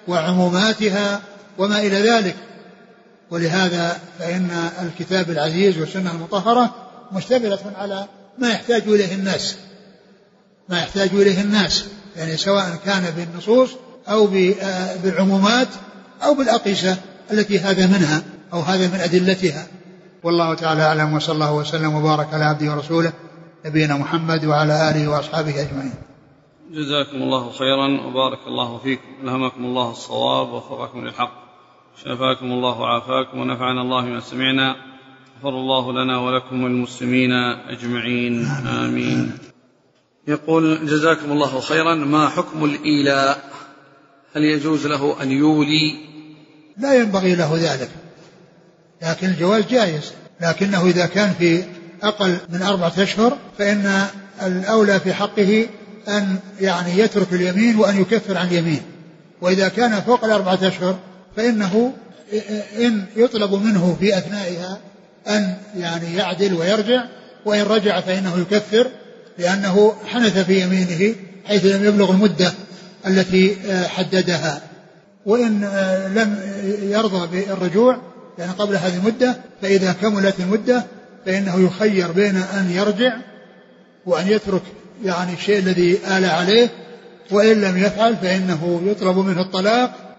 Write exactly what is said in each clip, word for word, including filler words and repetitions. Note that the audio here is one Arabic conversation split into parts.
وعموماتها وما إلى ذلك. ولهذا فإن الكتاب العزيز والسنة المطهرة مشتملة على ما يحتاج إليه الناس ما يحتاج إليه الناس يعني سواء كان بالنصوص أو بالعمومات أو بالأقيسة التي هذا منها أو هذا من أدلتها. والله تعالى أعلم، وصلى الله وسلم وبارك على عبده ورسوله نبينا محمد وعلى آله وأصحابه أجمعين. جزاكم الله خيرا وبارك الله فيكم، ألهمكم الله الصواب ووفقكم للحق، شفاكم الله وعافاكم ونفعنا الله بما سمعنا، غفر الله لنا ولكم والمسلمين أجمعين، آمين. يقول جزاكم الله خيرا، ما حكم الإيلاء؟ هل يجوز له أن يولي؟ لا ينبغي له ذلك، لكن الجواز جائز، لكنه إذا كان في أقل من أربعة أشهر فإن الأولى في حقه أن يعني يترك اليمين وأن يكفر عن اليمين. وإذا كان فوق الأربعة أشهر فإنه إن يطلب منه في أثنائها أن يعني يعدل ويرجع، وإن رجع فإنه يكفر لأنه حنث في يمينه حيث لم يبلغ المدة التي حددها. وإن لم يرضى بالرجوع يعني قبل هذه المدة فإذا كملت المدة فإنه يخير بين أن يرجع وأن يترك يعني الشيء الذي آل عليه، وإن لم يفعل فإنه يطلب منه الطلاق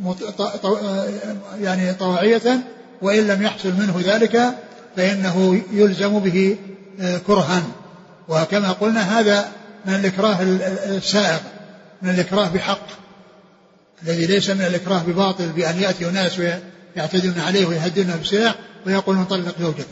يعني طواعية، وإن لم يحصل منه ذلك فإنه يلزم به كرها. وكما قلنا هذا من الإكراه السائغ، من الإكراه بحق، الذي ليس من الإكراه بباطل بأن يأتي ناس ويعتدون عليه ويهدونه بسلاح ويقولون طلق زوجتك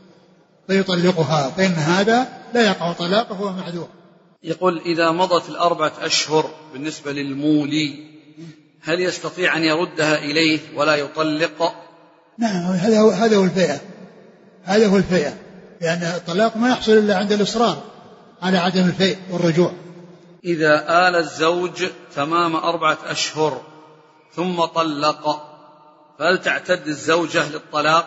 فيطلقها، فإن هذا لا يقع طلاقه وهو معذور. يقول إذا مضت الأربعة أشهر بالنسبة للمولي هل يستطيع أن يردها إليه ولا يطلق؟ نعم، هذا هو هذا هو الفئة هذا هو الفئة لأن الطلاق ما يحصل إلا عند الإصرار على عدم الفيء والرجوع. إذا آل الزوج تمام أربعة أشهر ثم طلق فهل تعتد الزوجة للطلاق؟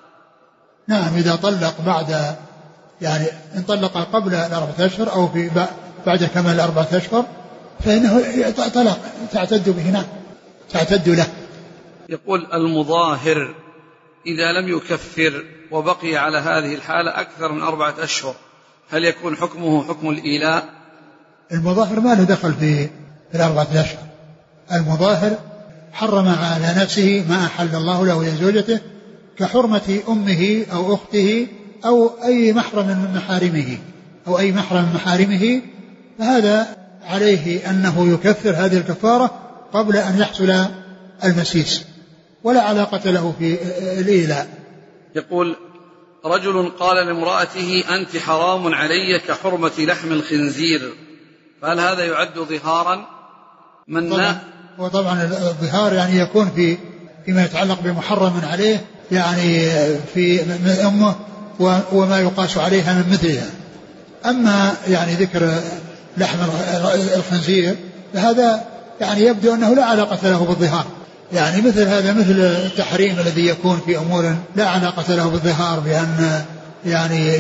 نعم، إذا طلق بعد يعني إن طلق قبل الأربعة أشهر أو في بعد كمال الأربعة أشهر فإنه طلاق تعتد به، نعم تعتد له. يقول المظاهر إذا لم يكفر وبقي على هذه الحالة أكثر من أربعة أشهر هل يكون حكمه حكم الإيلاء؟ المظاهر ما له دخل في الأربعة أشهر. المظاهر حرم على نفسه ما أحل الله له لزوجته كحرمة أمه أو أخته أو أي محرم من محارمه أو أي محرم من محارمه، فهذا عليه أنه يكفر هذه الكفارة قبل أن يحصل المسيس، ولا علاقة له في الإيلاء. يقول رجل قال لامرأته أنت حرام علي كحرمة لحم الخنزير، فهل هذا يعد ظهارا؟ من طبعا وطبعا الظهار يعني يكون في فيما يتعلق بمحرم عليه يعني في من أمه وما يقاس عليها من مثلها. أما يعني ذكر لحم الخنزير فهذا يعني يبدو أنه لا علاقة له بالظهار، يعني مثل هذا مثل التحريم الذي يكون في أمور لا علاقة له بالظهار بأن يعني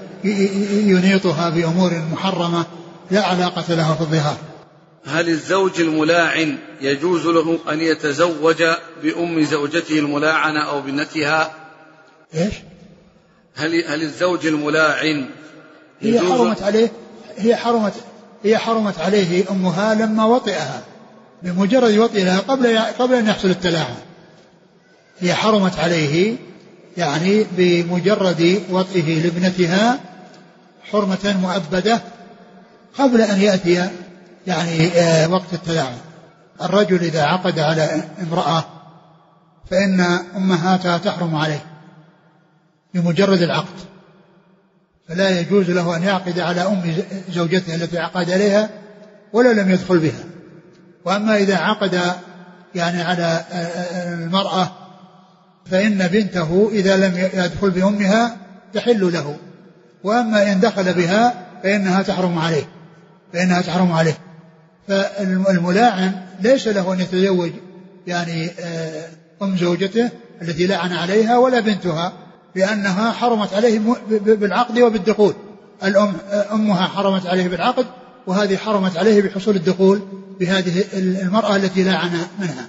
ينيطها بأمور محرمة لا علاقة له بالظهار. هل الزوج الملاعن يجوز له أن يتزوج بأم زوجته الملاعنة أو بنتها؟ إيش؟ هل هل الزوج الملاعن هي حرمت عليه هي حرمت هي حرمت عليه أمها لما وطئها، بمجرد وطئها قبل قبل أن يحصل التلاعن هي حرمت عليه يعني بمجرد وطئه لابنتها حرمة مؤبدة قبل أن يأتي يعني آه وقت التلاعن. الرجل إذا عقد على امرأة فإن أمهاتها تحرم عليه بمجرد العقد، فلا يجوز له أن يعقد على أم زوجته التي عقد عليها ولا لم يدخل بها. وأما إذا عقد يعني على المرأة فإن بنته إذا لم يدخل بأمها تحل له، وأما إن دخل بها فإنها تحرم عليه فإنها تحرم عليه. فالملاعن ليس له أن يتزوج يعني أم زوجته التي لعن عليها ولا بنتها، لأنها حرمت عليه بالعقد وبالدخول. الأم أمها حرمت عليه بالعقد، وهذه حرمت عليه بحصول الدخول بهذه المرأة التي لعن منها.